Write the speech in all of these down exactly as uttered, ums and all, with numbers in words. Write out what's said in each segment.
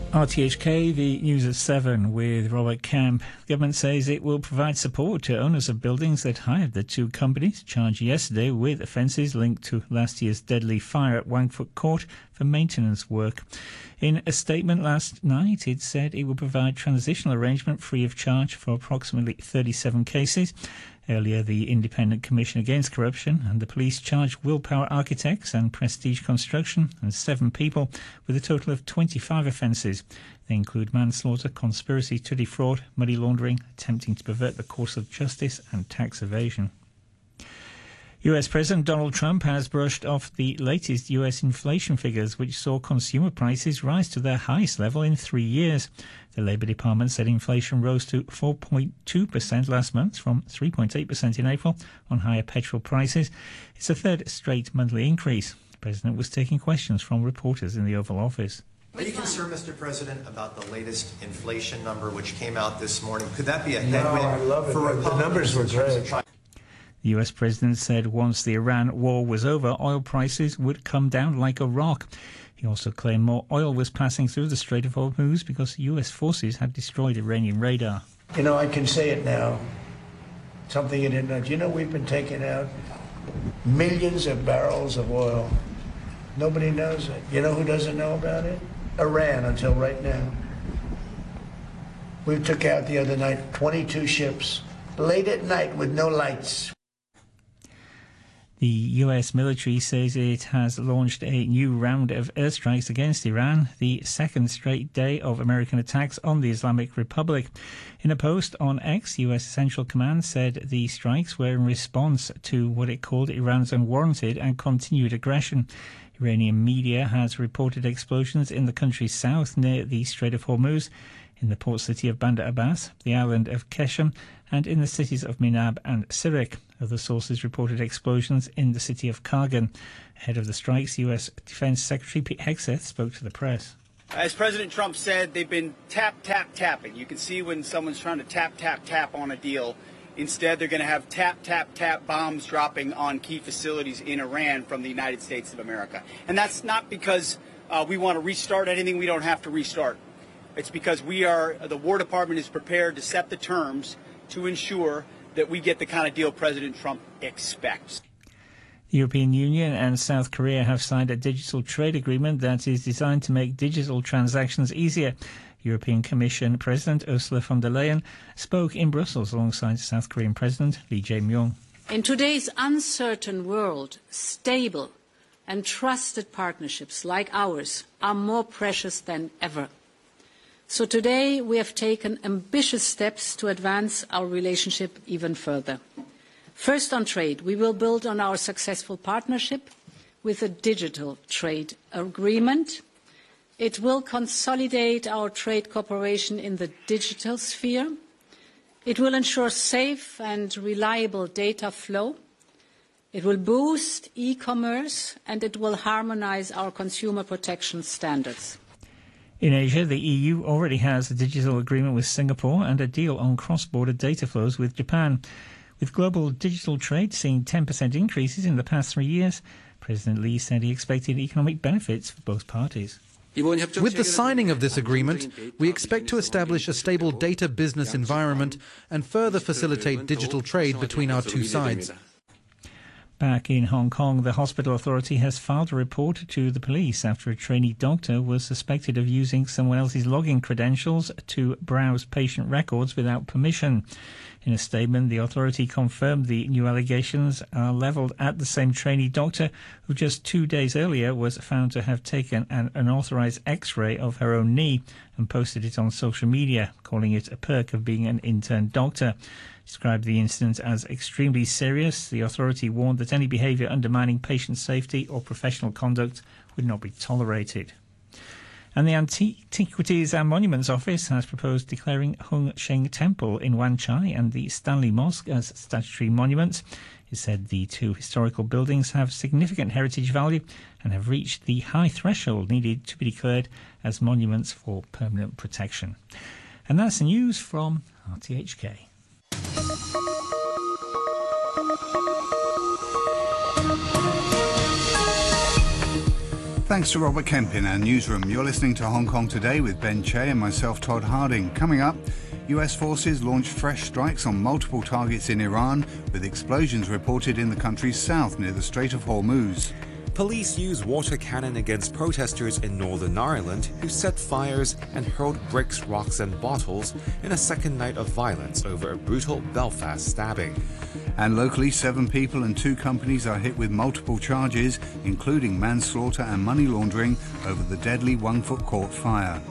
R T H K, the news at seven with Robert Camp. The government says it will provide support to owners of buildings that hired the two companies charged yesterday with offences linked to last year's deadly fire at Wangford Court for maintenance work. In a statement last night, it said it will provide transitional arrangement free of charge for approximately thirty-seven cases. Earlier, the Independent Commission Against Corruption and the police charged Willpower Architects and Prestige Construction and seven people with a total of twenty-five offences. They include manslaughter, conspiracy to defraud, money laundering, attempting to pervert the course of justice and tax evasion. U S President Donald Trump has brushed off the latest U S inflation figures, which saw consumer prices rise to their highest level in three years. The Labour Department said inflation rose to four point two percent last month from three point eight percent in April on higher petrol prices. It's a third straight monthly increase. The President was taking questions from reporters in the Oval Office. Are you concerned, Mister President, about the latest inflation number which came out this morning? Could that be a headwind? No, I love it. For The, the numbers were great. The U S President said once the Iran war was over, oil prices would come down like a rock. He also claimed more oil was passing through the Strait of Hormuz because U S forces had destroyed Iranian radar. You know, I can say it now. Something you didn't know. Do you know we've been taking out millions of barrels of oil? Nobody knows it. You know who doesn't know about it? Iran, until right now. We took out the other night twenty-two ships, late at night with no lights. The U S military says it has launched a new round of airstrikes against Iran, the second straight day of American attacks on the Islamic Republic. In a post on X, U S Central Command said the strikes were in response to what it called Iran's unwarranted and continued aggression. Iranian media has reported explosions in the country's south near the Strait of Hormuz, in the port city of Bandar Abbas, the island of Keshem, and in the cities of Minab and Sirik. Other sources reported explosions in the city of Kargan. Ahead of the strikes, U S Defense Secretary Pete Hegseth spoke to the press. As President Trump said, they've been tap, tap, tapping. You can see when someone's trying to tap, tap, tap on a deal. Instead, they're going to have tap, tap, tap bombs dropping on key facilities in Iran from the United States of America. And that's not because uh, we want to restart anything we don't have to restart. It's because we are, the War Department is prepared to set the terms to ensure that we get the kind of deal President Trump expects. The European Union and South Korea have signed a digital trade agreement that is designed to make digital transactions easier. European Commission President Ursula von der Leyen spoke in Brussels alongside South Korean President Lee Jae-myung. In today's uncertain world, stable and trusted partnerships like ours are more precious than ever. So today we have taken ambitious steps to advance our relationship even further. First, on trade, we will build on our successful partnership with a digital trade agreement. It will consolidate our trade cooperation in the digital sphere. It will ensure safe and reliable data flow. It will boost e-commerce, and it will harmonise our consumer protection standards. In Asia, the E U already has a digital agreement with Singapore and a deal on cross-border data flows with Japan. With global digital trade seeing ten percent increases in the past three years, President Lee said he expected economic benefits for both parties. With the signing of this agreement, we expect to establish a stable data business environment and further facilitate digital trade between our two sides. Back in Hong Kong, the hospital authority has filed a report to the police after a trainee doctor was suspected of using someone else's login credentials to browse patient records without permission. In a statement, the authority confirmed the new allegations are levelled at the same trainee doctor who just two days earlier was found to have taken an unauthorised X-ray of her own knee and posted it on social media, calling it a perk of being an intern doctor. Described the incident as extremely serious. The authority warned that any behaviour undermining patient safety or professional conduct would not be tolerated. And the Antiquities and Monuments Office has proposed declaring Hung Sheng Temple in Wan Chai and the Stanley Mosque as statutory monuments. It said the two historical buildings have significant heritage value and have reached the high threshold needed to be declared as monuments for permanent protection. And that's the news from R T H K. Thanks to Robert Kemp in our newsroom. You're listening to Hong Kong Today with Ben Che and myself, Todd Harding. Coming up, U S forces launched fresh strikes on multiple targets in Iran, with explosions reported in the country's south near the Strait of Hormuz. Police used water cannon against protesters in Northern Ireland who set fires and hurled bricks, rocks and bottles in a second night of violence over a brutal Belfast stabbing. And locally, seven people and two companies are hit with multiple charges, including manslaughter and money laundering, over the deadly Wong Fuk Court fire.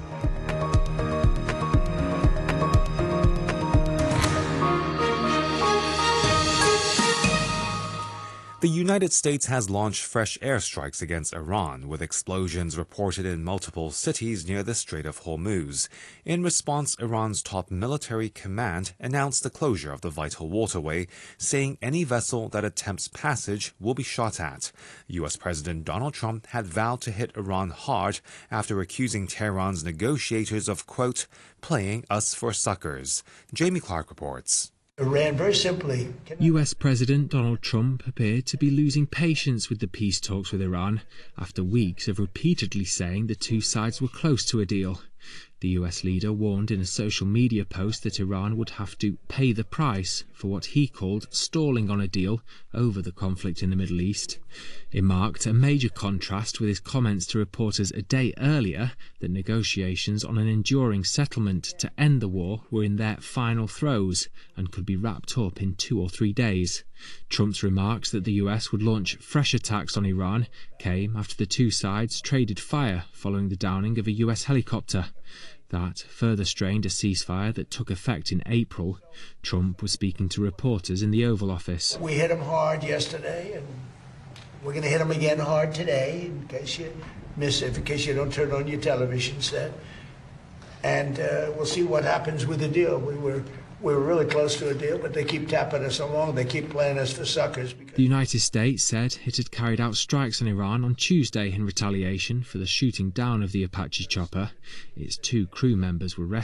The United States has launched fresh airstrikes against Iran, with explosions reported in multiple cities near the Strait of Hormuz. In response, Iran's top military command announced the closure of the vital waterway, saying any vessel that attempts passage will be shot at. U S President Donald Trump had vowed to hit Iran hard after accusing Tehran's negotiators of, quote, playing us for suckers. Jamie Clark reports. Iran, very simply. U S President Donald Trump appeared to be losing patience with the peace talks with Iran after weeks of repeatedly saying the two sides were close to a deal. The U S leader warned in a social media post that Iran would have to pay the price for what he called stalling on a deal over the conflict in the Middle East. It marked a major contrast with his comments to reporters a day earlier that negotiations on an enduring settlement to end the war were in their final throes and could be wrapped up in two or three days. Trump's remarks that the U S would launch fresh attacks on Iran came after the two sides traded fire following the downing of a U S helicopter. That further strained a ceasefire that took effect in April. Trump was speaking to reporters in the Oval Office. We hit them hard yesterday, and we're going to hit them again hard today, in case you miss it, in case you don't turn on your television set. And uh, we'll see what happens with the deal. We were we were really close to a deal, but they keep tapping us along. They keep playing us for suckers. The United States said it had carried out strikes on Iran on Tuesday in retaliation for the shooting down of the Apache chopper. Its two crew members were rescued.